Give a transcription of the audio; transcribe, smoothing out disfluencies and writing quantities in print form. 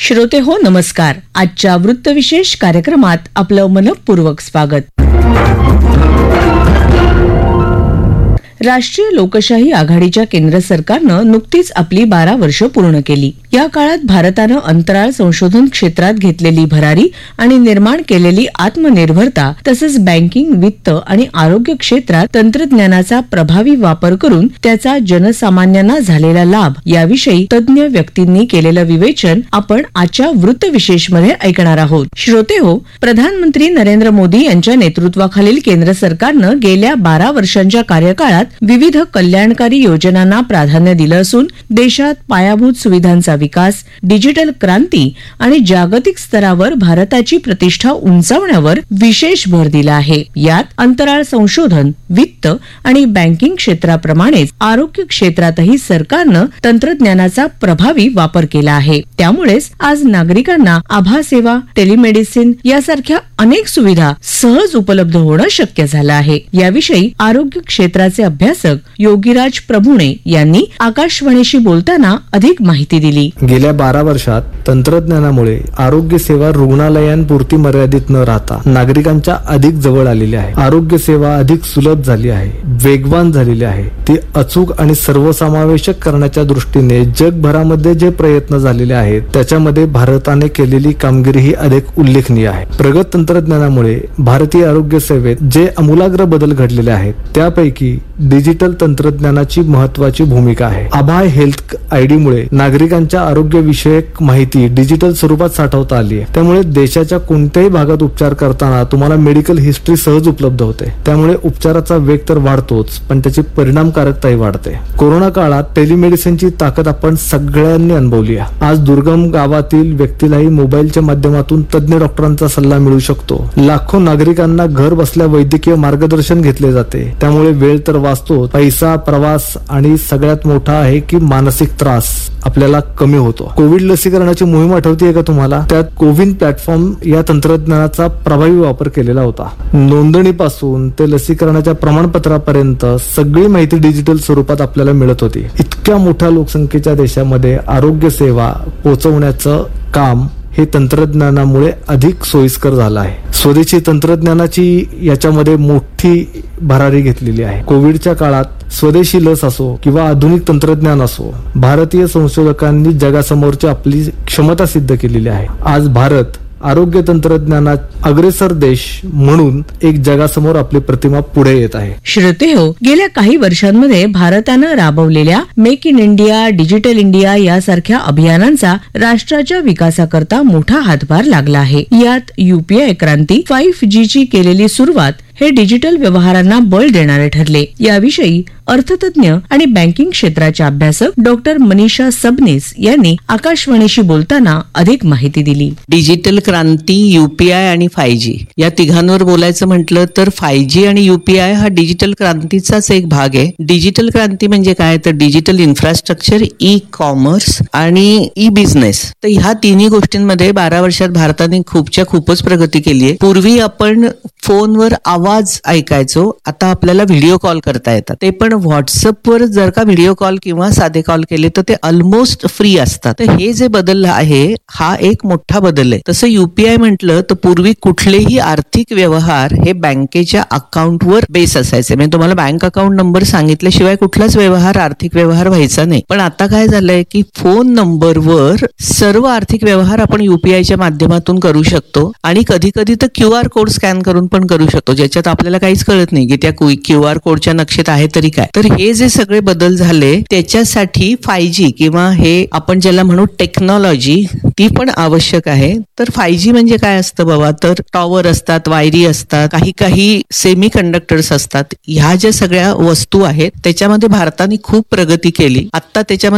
श्रोते हो नमस्कार. आजच्या वृत्तविशेष कार्यक्रमात आपलं मनपूर्वक स्वागत. राष्ट्रीय लोकशाही आघाडीच्या केंद्र सरकारनं नुकतीच आपली 12 वर्ष पूर्ण केली. या काळात भारतानं अंतराळ संशोधन क्षेत्रात घेतलेली भरारी आणि निर्माण केलेली आत्मनिर्भरता तसंच बँकिंग, वित्त आणि आरोग्य क्षेत्रात तंत्रज्ञानाचा प्रभावी वापर करून त्याचा जनसामान्यांना झालेला लाभ याविषयी तज्ञ व्यक्तींनी केलेलं विवेचन आपण आजच्या वृत्तविशेषमध्ये ऐकणार आहोत. श्रोते हो, प्रधानमंत्री नरेंद्र मोदी यांच्या नेतृत्वाखालील केंद्र सरकारनं गेल्या 12 वर्षांच्या कार्यकाळात विविध कल्याणकारी योजनांना प्राधान्य दिलं असून देशात पायाभूत सुविधांचा विकास, डिजिटल क्रांती आणि जागतिक स्तरावर भारताची प्रतिष्ठा उंचावण्यावर विशेष भर दिला आहे. यात अंतराळ संशोधन, वित्त आणि बँकिंग क्षेत्राप्रमाणेच आरोग्य क्षेत्रातही सरकारनं तंत्रज्ञानाचा प्रभावी वापर केला आहे. त्यामुळेच आज नागरिकांना आभा सेवा, टेलिमेडिसिन यासारख्या अनेक सुविधा सहज उपलब्ध होणं शक्य झालं आहे. याविषयी आरोग्य क्षेत्राचे अभ्यासक योगीराज प्रभुणे यांनी आकाशवाणीशी बोलताना अधिक माहिती दिली. गेल्या 12 वर्षात तंत्रज्ञानामुळे आरोग्य सेवा रुग्णालयांपुरती मर्यादित न राहता नागरिकांच्या अधिक जवळ आलेली आहे. आरोग्य सेवा अधिक सुलभ झाली आहे, वेगवान झालेली आहे. ती अचूक आणि सर्वसमावेशक करण्याच्या दृष्टीने जगभरामध्ये जे प्रयत्न झालेले आहेत त्याच्यामध्ये भारताने केलेली कामगिरी ही अधिक उल्लेखनीय आहे. प्रगत तंत्रज्ञानामुळे भारतीय आरोग्य सेवेत जे आमूलाग्र बदल घडलेले आहेत त्यापैकी डिजिटल तंत्रज्ञानाची महत्वाची भूमिका आहे. आभा हेल्थ आयडी मुळे नागरिकांच्या आरोग्य विषयक माहिती डिजिटल स्वरूपात साठवता आली आहे. त्यामुळे देशाच्या कोणत्याही भागात उपचार करताना तुम्हाला मेडिकल हिस्ट्री सहज उपलब्ध होते. त्यामुळे उपचाराचा वेग तर वाढतोच, पण त्याची परिणामकारकताही वाढते. कोरोना काळात टेलिमेडिसिनची ताकद आपण सगळ्यांनी अनुभवली आहे. आज दुर्गम गावातील व्यक्तीलाही मोबाईलच्या माध्यमातून तज्ञ डॉक्टरांचा सल्ला मिळू शकतो. लाखो नागरिकांना घर बसल्या वैद्यकीय मार्गदर्शन घेतले जाते. त्यामुळे वेळ तर वाचतो, पैसा, प्रवास आणि सगळ्यात मोठा आहे की मानसिक त्रास आपल्याला कमी होतो. कोविड लसीकरणाची मोहीम आठवतीये का तुम्हाला? त्यात कोविन प्लॅटफॉर्म या तंत्रज्ञानाचा प्रभावी वापर केलेला होता. नोंदणीपासून ते लसीकरणाच्या प्रमाणपत्रापर्यंत सगळी माहिती डिजिटल स्वरूपात आपल्याला मिळत होती. इतक्या मोठ्या लोकसंख्येच्या देशामध्ये आरोग्य सेवा पोहोचवण्याचं काम हे तंत्रज्ञानामुळे अधिक सोयीस्कर झालं आहे. स्वदेशी तंत्रज्ञानाची याच्यामध्ये मोठी भरारी घेतलेली आहे. कोविडच्या काळात स्वदेशी लस असो किंवा आधुनिक तंत्रज्ञान असो, भारतीय संशोधकांनी जगासमोरची आपली क्षमता सिद्ध केलेली आहे. आज भारत आरोग्य तंत्रज्ञानात अग्रेसर देश म्हणून एक जगासमोर आपली प्रतिमा पुढे येत आहे. श्रोते हो, गेल्या काही वर्षांमध्ये भारतानं राबवलेल्या make in India, digital India यासारख्या अभियानांचा राष्ट्राच्या विकासाकरता मोठा हातभार लागला आहे. यात UPI क्रांती, 5G ची केलेली सुरुवात हे डिजिटल व्यवहारांना बळ देणारे ठरले. याविषयी अर्थतज्ञ आणि बँकिंग क्षेत्राच्या अभ्यासक डॉक्टर मनीषा सबनीस यांनी आकाशवाणीशी बोलताना अधिक माहिती दिली. डिजिटल क्रांती, UPI आणि 5G या तिघांवर बोलायचं म्हटलं तर 5G आणि UPI हा डिजिटल क्रांतीचाच एक भाग आहे. डिजिटल क्रांती म्हणजे काय तर डिजिटल इन्फ्रास्ट्रक्चर, ई कॉमर्स आणि ई बिझनेस. तर ह्या तिन्ही गोष्टींमध्ये 12 वर्षात भारताने खूपच प्रगती केली आहे. पूर्वी आपण फोनवर आवाज ऐकायचो, आता आपल्याला व्हिडिओ कॉल करता येतात. ते पण व्हॉट्सअपवर जर का व्हिडिओ कॉल किंवा साधे कॉल केले तर ते ऑलमोस्ट फ्री असतात. तर हे जे बदल आहे हा एक मोठा बदल आहे. तसं UPI म्हटलं तर पूर्वी कुठलेही आर्थिक व्यवहार हे बँकेच्या अकाउंटवर बेस असायचे. म्हणजे तुम्हाला बँक अकाउंट नंबर सांगितल्याशिवाय कुठलाच व्यवहार, आर्थिक व्यवहार व्हायचा नाही. पण आता काय झालंय की फोन नंबरवर सर्व आर्थिक व्यवहार आपण UPIच्या माध्यमातून करू शकतो आणि कधी कधी तर QR कोड स्कॅन करून पण करू शकतो, ज्याच्यात आपल्याला काहीच कळत नाही की त्या QR कोडच्या नक्षेत आहे तरी काय. तर हे जे सगळे बदल झाले त्याच्यासाठी 5G किंवा हे आपण ज्याला म्हणू टेक्नॉलॉजी ती पण आवश्यक आहे. तर 5G म्हणजे काय असतं बाबा, तर टॉवर असतात, वायरी असतात, काही सेमी कंडक्टर्स असतात. ह्या ज्या सगळ्या वस्तू आहेत त्याच्यामध्ये भारताने खूप प्रगती केली. आता त्याच्यामध्ये